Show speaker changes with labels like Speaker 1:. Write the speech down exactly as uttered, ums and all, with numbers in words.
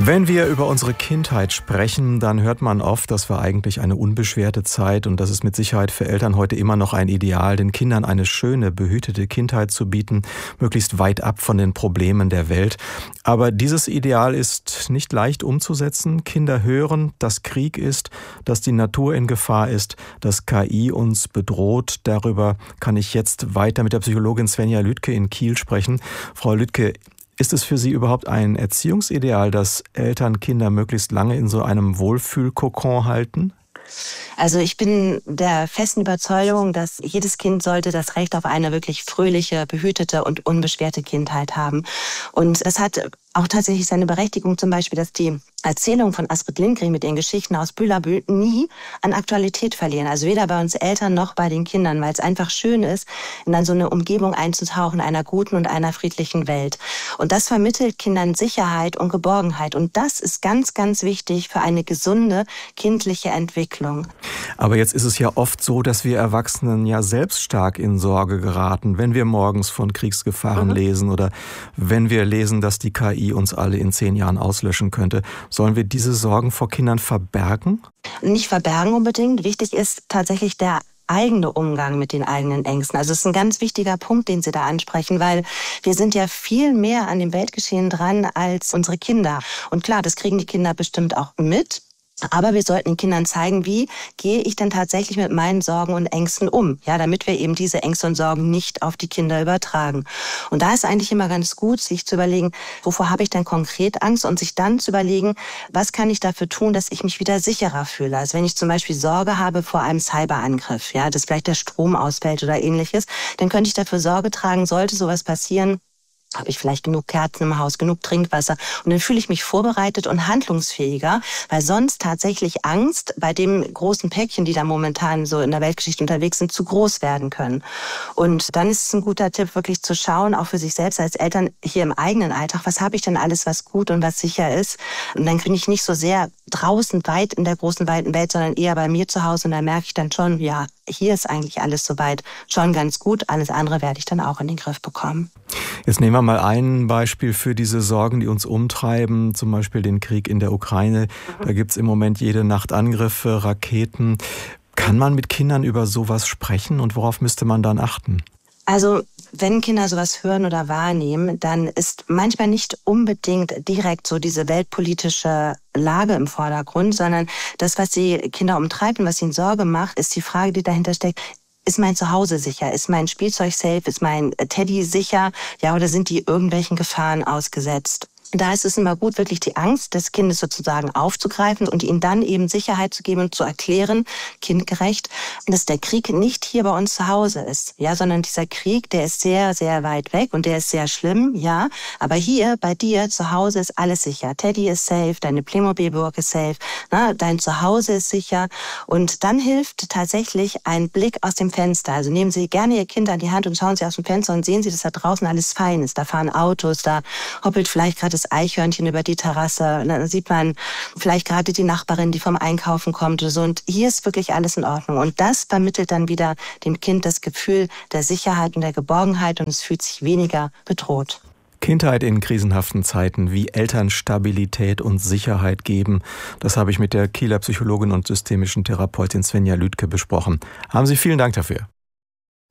Speaker 1: Wenn wir über unsere Kindheit sprechen, dann hört man oft, das war eigentlich eine unbeschwerte Zeit und das ist mit Sicherheit für Eltern heute immer noch ein Ideal, den Kindern eine schöne, behütete Kindheit zu bieten, möglichst weit ab von den Problemen der Welt. Aber dieses Ideal ist nicht leicht umzusetzen. Kinder hören, dass Krieg ist, dass die Natur in Gefahr ist, dass K I uns bedroht. Darüber kann ich jetzt weiter mit der Psychologin Svenja Lüdke in Kiel sprechen. Frau Lüdke, ist es für Sie überhaupt ein Erziehungsideal, dass Eltern Kinder möglichst lange in so einem Wohlfühlkokon halten?
Speaker 2: Also ich bin der festen Überzeugung, dass jedes Kind sollte das Recht auf eine wirklich fröhliche, behütete und unbeschwerte Kindheit haben. Und das hat auch tatsächlich seine Berechtigung, zum Beispiel, dass die Erzählungen von Astrid Lindgren mit ihren Geschichten aus Bülabül nie an Aktualität verlieren. Also weder bei uns Eltern noch bei den Kindern, weil es einfach schön ist, in dann so eine Umgebung einzutauchen, einer guten und einer friedlichen Welt. Und das vermittelt Kindern Sicherheit und Geborgenheit. Und das ist ganz, ganz wichtig für eine gesunde kindliche Entwicklung.
Speaker 1: Aber jetzt ist es ja oft so, dass wir Erwachsenen ja selbst stark in Sorge geraten, wenn wir morgens von Kriegsgefahren mhm. lesen oder wenn wir lesen, dass die K I uns alle in zehn Jahren auslöschen könnte. Sollen wir diese Sorgen vor Kindern verbergen?
Speaker 2: Nicht verbergen unbedingt. Wichtig ist tatsächlich der eigene Umgang mit den eigenen Ängsten. Also es ist ein ganz wichtiger Punkt, den Sie da ansprechen, weil wir sind ja viel mehr an dem Weltgeschehen dran als unsere Kinder. Und klar, das kriegen die Kinder bestimmt auch mit. Aber wir sollten den Kindern zeigen, wie gehe ich denn tatsächlich mit meinen Sorgen und Ängsten um, ja, damit wir eben diese Ängste und Sorgen nicht auf die Kinder übertragen. Und da ist eigentlich immer ganz gut, sich zu überlegen, wovor habe ich denn konkret Angst und sich dann zu überlegen, was kann ich dafür tun, dass ich mich wieder sicherer fühle. Also wenn ich zum Beispiel Sorge habe vor einem Cyberangriff, ja, dass vielleicht der Strom ausfällt oder ähnliches, dann könnte ich dafür Sorge tragen, sollte sowas passieren, habe ich vielleicht genug Kerzen im Haus, genug Trinkwasser und dann fühle ich mich vorbereitet und handlungsfähiger, weil sonst tatsächlich Angst bei dem großen Päckchen, die da momentan so in der Weltgeschichte unterwegs sind, zu groß werden können. Und dann ist es ein guter Tipp, wirklich zu schauen, auch für sich selbst als Eltern hier im eigenen Alltag, was habe ich denn alles, was gut und was sicher ist. Und dann bin ich nicht so sehr draußen weit in der großen, weiten Welt, sondern eher bei mir zu Hause und da merke ich dann schon, ja, hier ist eigentlich alles soweit schon ganz gut, alles andere werde ich dann auch in den Griff bekommen.
Speaker 1: Jetzt nehmen wir mal ein Beispiel für diese Sorgen, die uns umtreiben, zum Beispiel den Krieg in der Ukraine. Da gibt es im Moment jede Nacht Angriffe, Raketen. Kann man mit Kindern über sowas sprechen und worauf müsste man dann achten?
Speaker 2: Also wenn Kinder sowas hören oder wahrnehmen, dann ist manchmal nicht unbedingt direkt so diese weltpolitische Lage im Vordergrund, sondern das, was die Kinder umtreibt und was ihnen Sorge macht, ist die Frage, die dahinter steckt: Ist mein Zuhause sicher? Ist mein Spielzeug safe? Ist mein Teddy sicher? Ja, oder sind die irgendwelchen Gefahren ausgesetzt? Da ist es immer gut, wirklich die Angst des Kindes sozusagen aufzugreifen und ihnen dann eben Sicherheit zu geben und zu erklären, kindgerecht, dass der Krieg nicht hier bei uns zu Hause ist, ja, sondern dieser Krieg, der ist sehr, sehr weit weg und der ist sehr schlimm, ja, aber hier bei dir zu Hause ist alles sicher. Teddy ist safe, deine Playmobil-Burg ist safe, na, dein Zuhause ist sicher und dann hilft tatsächlich ein Blick aus dem Fenster. Also nehmen Sie gerne Ihr Kind an die Hand und schauen Sie aus dem Fenster und sehen Sie, dass da draußen alles fein ist. Da fahren Autos, da hoppelt vielleicht gerade das Eichhörnchen über die Terrasse. Da sieht man vielleicht gerade die Nachbarin, die vom Einkaufen kommt oder so. Und hier ist wirklich alles in Ordnung. Und das vermittelt dann wieder dem Kind das Gefühl der Sicherheit und der Geborgenheit und es fühlt sich weniger bedroht.
Speaker 1: Kindheit in krisenhaften Zeiten, wie Eltern Stabilität und Sicherheit geben, das habe ich mit der Kieler Psychologin und systemischen Therapeutin Svenja Lüdke besprochen. Haben Sie vielen Dank dafür.